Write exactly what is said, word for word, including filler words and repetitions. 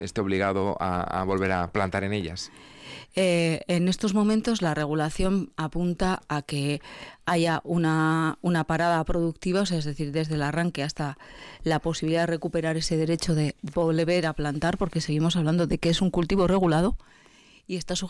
esté obligado a, a volver a plantar en ellas? Eh, en estos momentos la regulación apunta a que haya una, una parada productiva, o sea, es decir, desde el arranque hasta la posibilidad de recuperar ese derecho de volver a plantar, porque seguimos hablando de que es un cultivo regulado y está sujeto